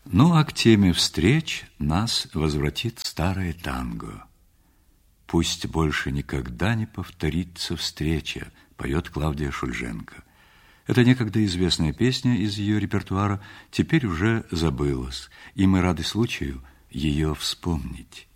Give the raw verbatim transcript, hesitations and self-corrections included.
Ну, а к теме встреч нас возвратит старое танго. «Пусть больше никогда не повторится встреча», поет Клавдия Шульженко. Это некогда известная песня из ее репертуара, теперь уже забылась, и мы рады случаю ее вспомнить.